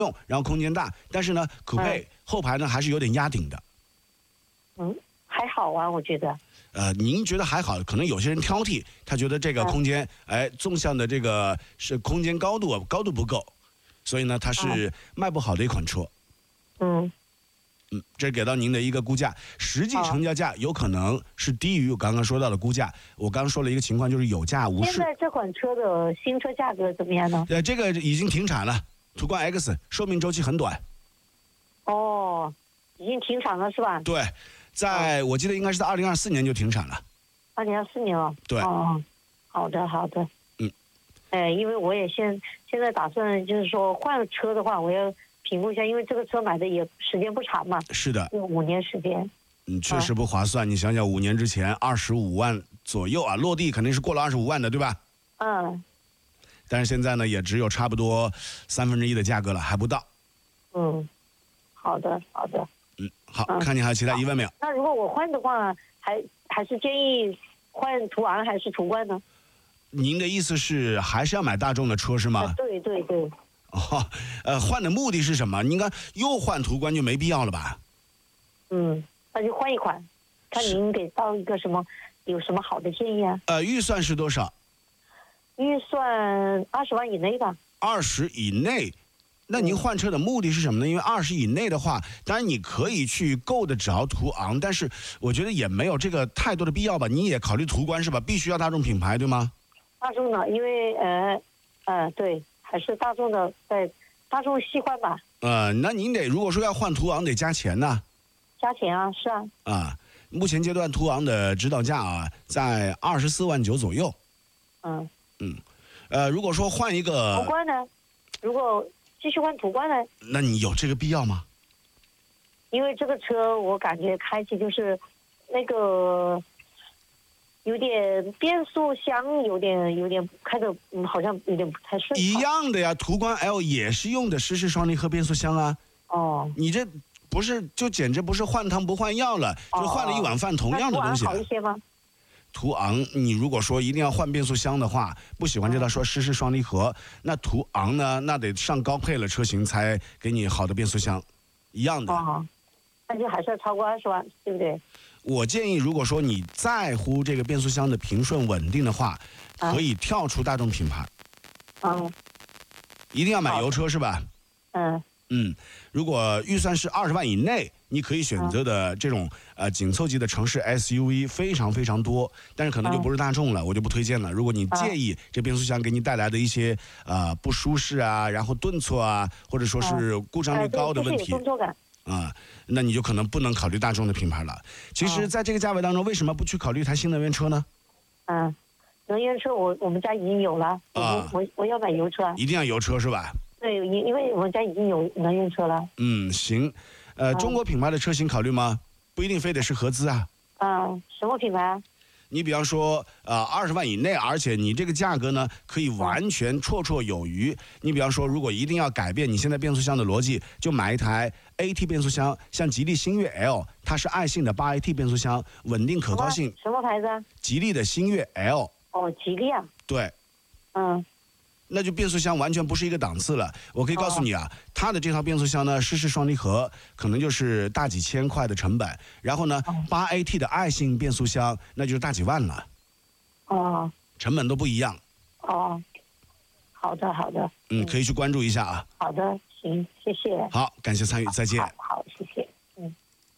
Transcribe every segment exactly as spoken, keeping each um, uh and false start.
用，然后空间大，但是呢，酷配、嗯、后排呢还是有点压顶的。 嗯，还好啊，我觉得。 呃，您觉得还好？可能有些人挑剔，他觉得这个空间，嗯、哎，纵向的这个是空间高度高度不够，所以呢，它是卖不好的一款车。 嗯。 嗯，这是给到您的一个估价，实际成交价有可能是低于我刚刚说到的估价。我刚刚说了一个情况，就是有价无市。 现在这款车的新车价格怎么样呢？ 呃，这个已经停产了，途观 X 寿命周期很短。 哦，已经停产了是吧？ 对，在、哦、我记得应该是在二零二四年就停产了。 二零二四年了。 对。 哦，好的好的。 嗯。 哎，因为我也现现在打算就是说换车的话，我要评估一下，因为这个车买的也时间不长嘛。 是的。 有五年时间。 嗯，确实不划算。嗯、你想想，五年之前二十五万左右啊，落地肯定是过了二十五万的，对吧？ 嗯。 但是现在呢，也只有差不多三分之一的价格了，还不到。 嗯，好的，好的。 嗯，好，嗯、看你还有其他疑问没有？ 那如果我换的话，还还是建议换途昂还是途观呢？ 您的意思是还是要买大众的车是吗？ 啊、对对对。 哦，呃，换的目的是什么？你应该又换途观就没必要了吧？ 嗯，那就换一款，看您给到一个什么，有什么好的建议啊？ 呃，预算是多少？ 预算二十万以内吧。 二十以内，那您换车的目的是什么呢？因为二十以内的话，当然你可以去够得着途昂，但是我觉得也没有这个太多的必要吧。你也考虑途观是吧？必须要大众品牌对吗？ 大众的，因为呃呃对。还是大众的，在大众喜欢吧。 呃，那您得如果说要换途昂，得加钱呢。 加钱啊，是啊。 啊，目前阶段途昂的指导价啊，在二十四万九左右。 嗯嗯，呃，如果说换一个途观呢，如果继续换途观呢， 那你有这个必要吗？ 因为这个车我感觉开起就是那个。有点变速箱，有点有点开的，嗯，好像有点不太顺。 一样的呀，途观 L 也是用的湿式双离合变速箱啊。 哦。 你这不是就简直不是换汤不换药了，就换了一碗饭同样的东西、啊。 好一些吗？ 途昂，你如果说一定要换变速箱的话，不喜欢这套说湿式双离合，哦、那途昂呢，那得上高配了车型才给你好的变速箱，一样的。 哦。那就还是要超过二十万，对不对？ 我建议，如果说你在乎这个变速箱的平顺稳定的话，可以跳出大众品牌。 嗯。 一定要买油车是吧？ 嗯。 嗯，如果预算是二十万以内，你可以选择的这种、嗯、呃紧凑级的城市 S U V 非常非常多，但是可能就不是大众了，嗯、我就不推荐了。如果你介意这变速箱给你带来的一些呃不舒适啊，然后顿挫啊，或者说是故障率高的问题。 嗯呃、动作感。 啊、嗯，那你就可能不能考虑大众的品牌了。其实，在这个价位当中，为什么不去考虑一台新能源车呢？ 嗯，能源车我我们家已经有了，啊、我我我要买油车。 一定要油车是吧？ 对，因因为我们家已经有能源车了。 嗯，行，呃，中国品牌的车型考虑吗？不一定非得是合资啊。 嗯，什么品牌？ 你比方说，呃，二十万以内，而且你这个价格呢，可以完全绰绰有余。你比方说，如果一定要改变你现在变速箱的逻辑，就买一台 A T 变速箱，像吉利星越 L， 它是爱信的八 A T 变速箱，稳定可靠性。 什么牌子啊？ 吉利的星越 L。 哦，吉利啊。 对。 嗯。 那就变速箱完全不是一个档次了。我可以告诉你啊，哦、它的这套变速箱呢，湿式双离合可能就是大几千块的成本，然后呢，八 A T 的爱信变速箱那就是大几万了。 哦。 成本都不一样。 哦。好的，好的。 嗯，可以去关注一下啊。 好的，行，谢谢。 好，感谢参与，再见。 好，好，谢谢。嗯。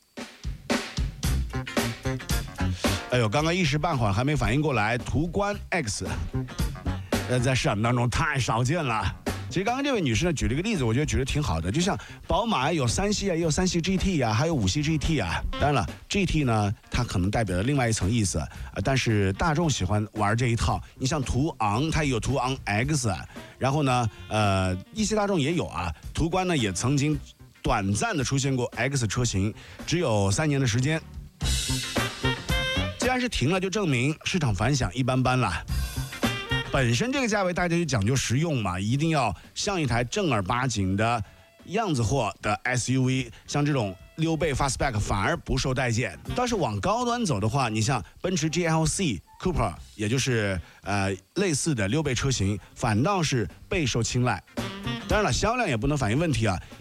哎呦，刚刚一时半会儿还没反应过来，途观 X。呃，在市场当中太少见了。其实刚刚这位女士呢举了一个例子，我觉得举得挺好的。就像宝马有三系啊，也有三系 G T 啊，还有五系 G T 啊。当然了 ，G T 呢，它可能代表了另外一层意思。呃，但是大众喜欢玩这一套。你像途昂，它也有途昂 X， 然后呢，呃，一汽大众也有啊。途观呢也曾经短暂的出现过 X 车型，只有三年的时间。既然是停了，就证明市场反响一般般了。本身这个价位大家就讲究实用嘛，一定要像一台正儿八经的样子货的 S U V， 像这种溜背 fastback 反而不受待见。但是往高端走的话，你像奔驰 G L C Cooper， 也就是呃类似的溜背车型，反倒是备受青睐。当然了，销量也不能反映问题啊。